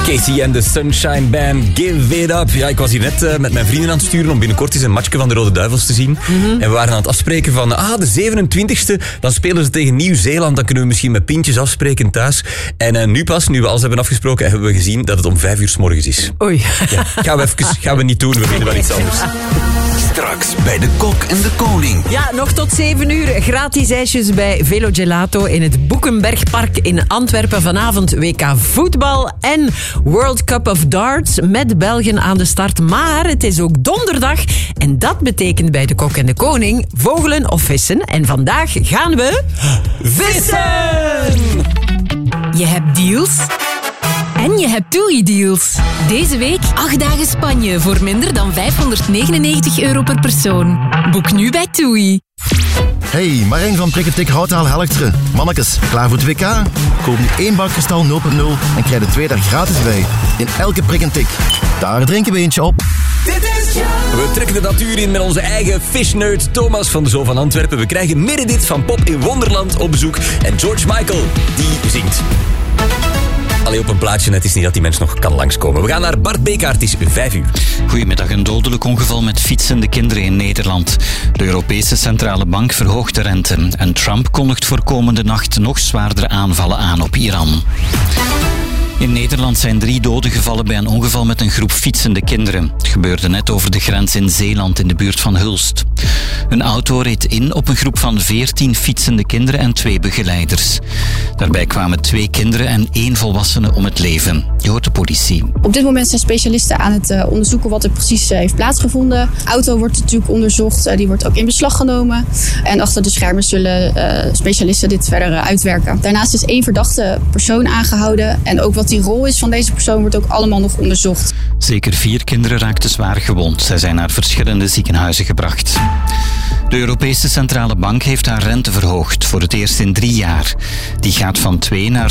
Casey en de Sunshine Band, Give It Up. Ja, ik was hier net met mijn vrienden aan het sturen om binnenkort eens een matchje van de Rode Duivels te zien. En we waren aan het afspreken van, de 27e, dan spelen ze tegen Nieuw-Zeeland. Dan kunnen we misschien met pintjes afspreken thuis. En nu we alles hebben afgesproken, hebben we gezien dat het om 5 uur 's morgens is. Oei. Ja, gaan we niet doen, we vinden wel iets anders. Straks bij de Kok en de Koning. Ja, nog tot 7 uur. Gratis ijsjes bij Velo Gelato in het Boekenbergpark in Antwerpen. Vanavond WK voetbal en World Cup of Darts met België aan de start. Maar het is ook donderdag en dat betekent bij de Kok en de Koning vogelen of vissen. En vandaag gaan we vissen! Je hebt deals en je hebt TUI-deals. Deze week 8 dagen Spanje voor minder dan €599 per persoon. Boek nu bij TUI. Hey, Marijn van Prikketik Houtaal Helchteren. Mannekes, klaar voor het WK? Koop nu 1 bak kristal 0.0 en krijg de 2 daar gratis bij. In elke prik en tik. Daar drinken we eentje op. We trekken de natuur in met onze eigen fishnerd Thomas van de Zoo van Antwerpen. We krijgen Meredith van Pop in Wonderland op bezoek. En George Michael, die zingt. Allee, op een plaatje, het is niet dat die mens nog kan langskomen. We gaan naar Bart Bekaert, het is 5 uur. Goedemiddag, een dodelijk ongeval met fietsende kinderen in Nederland. De Europese Centrale Bank verhoogt de rente. En Trump kondigt voor komende nacht nog zwaardere aanvallen aan op Iran. In Nederland zijn 3 doden gevallen bij een ongeval met een groep fietsende kinderen. Het gebeurde net over de grens in Zeeland in de buurt van Hulst. Een auto reed in op een groep van 14 fietsende kinderen en 2 begeleiders. Daarbij kwamen 2 kinderen en 1 volwassene om het leven. Je hoort de politie. Op dit moment zijn specialisten aan het onderzoeken wat er precies heeft plaatsgevonden. De auto wordt natuurlijk onderzocht, die wordt ook in beslag genomen. En achter de schermen zullen specialisten dit verder uitwerken. Daarnaast is 1 verdachte persoon aangehouden en ook wat die rol is van deze persoon wordt ook allemaal nog onderzocht. Zeker 4 kinderen raakten zwaar gewond. Zij zijn naar verschillende ziekenhuizen gebracht. De Europese Centrale Bank heeft haar rente verhoogd, voor het eerst in 3 jaar. Die gaat van 2 naar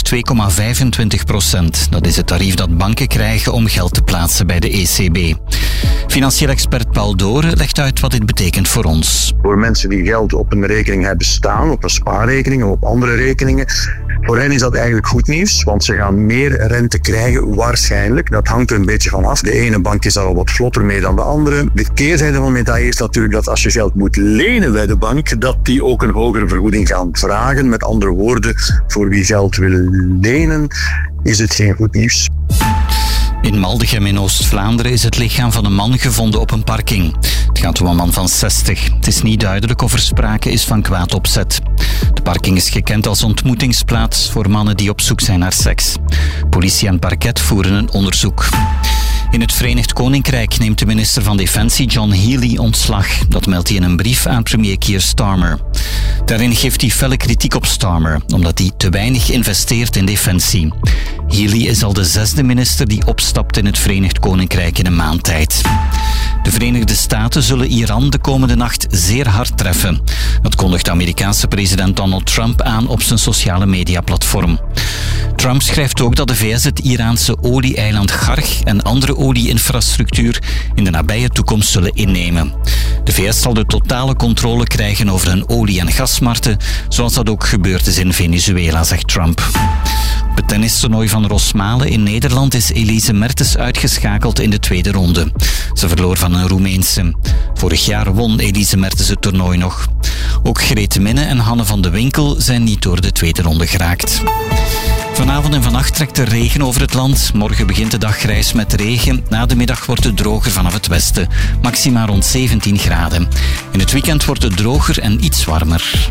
2,25%. Dat is het tarief dat banken krijgen om geld te plaatsen bij de ECB. Financieel expert Paul Doren legt uit wat dit betekent voor ons. Voor mensen die geld op een rekening hebben staan, op een spaarrekening of op andere rekeningen, voor hen is dat eigenlijk goed nieuws, want ze gaan meer rente krijgen, waarschijnlijk. Dat hangt er een beetje van af. De ene bank is daar al wat vlotter mee dan de andere. De keerzijde van de medaille is natuurlijk dat als je geld moet lenen bij de bank, dat die ook een hogere vergoeding gaan vragen. Met andere woorden, voor wie geld wil lenen, is het geen goed nieuws. In Maldegem in Oost-Vlaanderen is het lichaam van een man gevonden op een parking. Het gaat om een man van 60. Het is niet duidelijk of er sprake is van kwaad opzet. De parking is gekend als ontmoetingsplaats voor mannen die op zoek zijn naar seks. Politie en parket voeren een onderzoek. In het Verenigd Koninkrijk neemt de minister van Defensie John Healey ontslag. Dat meldt hij in een brief aan premier Keir Starmer. Daarin geeft hij felle kritiek op Starmer, omdat hij te weinig investeert in defensie. Healey is al de 6e minister die opstapt in het Verenigd Koninkrijk in een maand tijd. De Verenigde Staten zullen Iran de komende nacht zeer hard treffen. Dat kondigt de Amerikaanse president Donald Trump aan op zijn sociale mediaplatform. Trump schrijft ook dat de VS het Iraanse olie-eiland Garg en andere olie-infrastructuur in de nabije toekomst zullen innemen. De VS zal de totale controle krijgen over hun olie- en gasmarkten, zoals dat ook gebeurd is in Venezuela, zegt Trump. Op het tennistoernooi van Rosmalen in Nederland is Elise Mertens uitgeschakeld in de 2e ronde. Ze verloor van een Roemeense. Vorig jaar won Elise Mertens het toernooi nog. Ook Grete Minne en Hanne van de Winkel zijn niet door de 2e ronde geraakt. Vanavond en vannacht trekt er regen over het land. Morgen begint de dag grijs met regen. Na de middag wordt het droger vanaf het westen. Maxima rond 17 graden. In het weekend wordt het droger en iets warmer.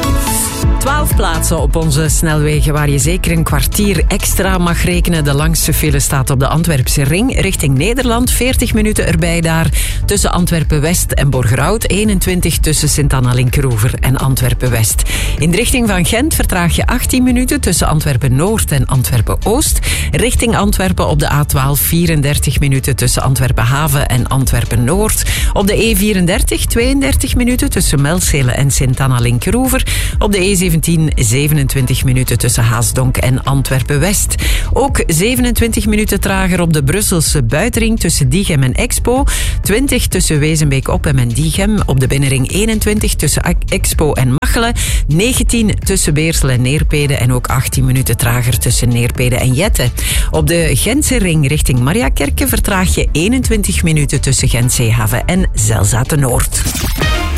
12 plaatsen op onze snelwegen waar je zeker een kwartier extra mag rekenen. De langste file staat op de Antwerpse ring richting Nederland. 40 minuten erbij daar tussen Antwerpen-West en Borgerhout. 21 tussen Sint-Anna-Linkeroever en Antwerpen-West. In de richting van Gent vertraag je 18 minuten tussen Antwerpen-Noord en Antwerpen-Oost. Richting Antwerpen op de A12 34 minuten tussen Antwerpen-Haven en Antwerpen-Noord. Op de E34 32 minuten tussen Melzele en Sint-Anna-Linkeroever. Op de E17 27 minuten tussen Haasdonk en Antwerpen-West. Ook 27 minuten trager op de Brusselse buitenring tussen Diegem en Expo. 20 tussen Wezenbeek-Oppem en Diegem. Op de binnenring 21 tussen Expo en Machelen. 19 tussen Beersel en Neerpede. En ook 18 minuten trager tussen Neerpede en Jette. Op de Gentse ring richting Mariakerke vertraag je 21 minuten tussen Gent Zeehaven en Zelzate Noord.